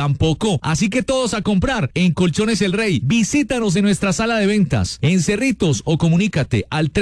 tampoco. Así que todos a comprar en Colchones El Rey. Visítanos en nuestra sala de ventas en Cerritos o comunícate al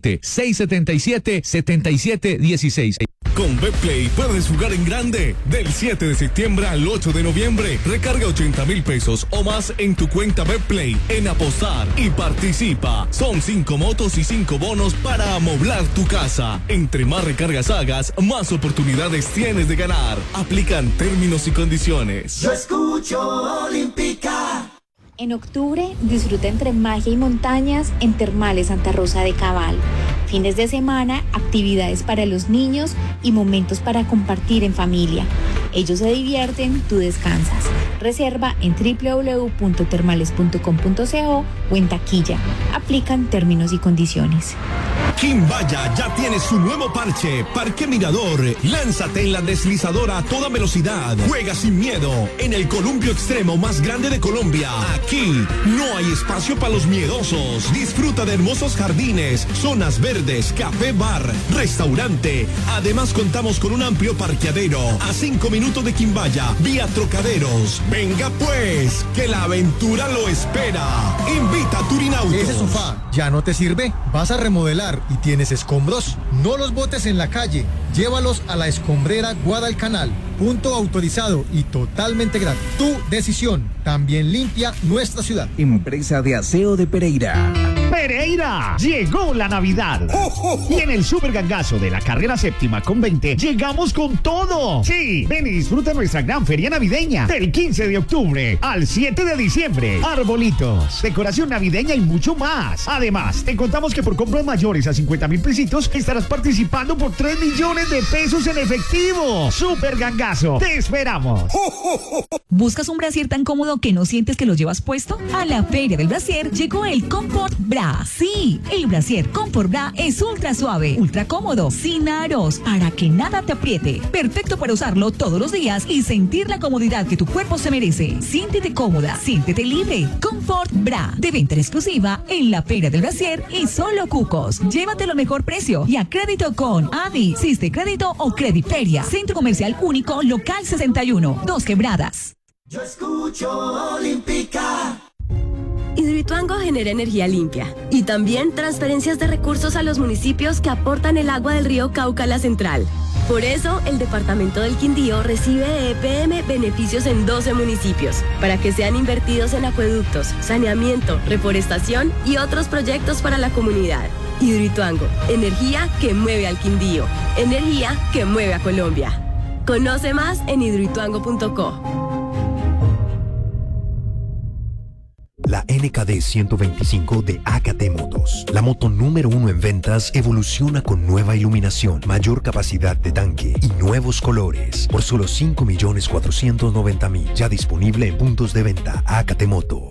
320-677-7716. Con Betplay puedes jugar en grande. Del 7 de septiembre al 8 de noviembre, recarga 80,000 pesos o más en tu cuenta Betplay en apostar y participa. Son 5 motos y 5 bonos para amoblar tu casa. Entre más recargas hagas, más oportunidades tienes de ganar. Aplican términos y condiciones. Yo escucho Olímpica. En octubre, disfruta entre magia y montañas en Termales Santa Rosa de Cabal. Fines de semana, actividades para los niños y momentos para compartir en familia. Ellos se divierten, tú descansas. Reserva en www.termales.com.co o en taquilla. Aplican términos y condiciones. Quimbaya ya tiene su nuevo parche, Parque Mirador. Lánzate en la deslizadora a toda velocidad. Juega sin miedo en el columpio extremo más grande de Colombia. Aquí no hay espacio para los miedosos. Disfruta de hermosos jardines, zonas verdes, café, bar, restaurante. Además contamos con un amplio parqueadero a 5 minutos de Quimbaya, vía Trocaderos. Venga pues, que la aventura lo espera. Invita a Turinautos. ¿Ese sofá ya no te sirve? ¿Vas a remodelar y tienes escombros? No los botes en la calle. Llévalos a la escombrera Guadalcanal. Punto autorizado y totalmente gratis. Tu decisión también limpia nuestra ciudad. Empresa de Aseo de Pereira. Pereira, llegó la Navidad. Y en el Super Gangazo de la carrera séptima con 20, llegamos con todo. Sí, ven y disfruta nuestra gran feria navideña del 15 de octubre al 7 de diciembre. Arbolitos, decoración navideña y mucho más. Además, te contamos que por compras mayores a 50,000 pesitos estarás participando por 3 millones de pesos en efectivo. Super Gangazo, te esperamos. ¿Buscas un brasier tan cómodo que no sientes que lo llevas puesto? A la Feria del Brasier llegó el Comfort Bra. Sí, el brasier Comfort Bra es ultra suave, ultra cómodo, sin aros, para que nada te apriete. Perfecto para usarlo todos los días y sentir la comodidad que tu cuerpo se merece. Siéntete cómoda, siéntete libre. Comfort Bra, de venta exclusiva en la Feria del Brasier y solo Cucos. Llévatelo mejor precio y a crédito con Adi, Siste Crédito o Crediferia. Centro Comercial Único, Local 61, Dos Quebradas. Yo escucho Olímpica. Hidroituango genera energía limpia y también transferencias de recursos a los municipios que aportan el agua del río Cauca a la central. Por eso, el departamento del Quindío recibe de EPM beneficios en 12 municipios para que sean invertidos en acueductos, saneamiento, reforestación y otros proyectos para la comunidad. Hidroituango, energía que mueve al Quindío, energía que mueve a Colombia. Conoce más en hidroituango.co. La NKD 125 de AKT Motos. La moto número 1 en ventas evoluciona con nueva iluminación, mayor capacidad de tanque y nuevos colores. Por solo 5.490.000. Ya disponible en puntos de venta AKT Moto.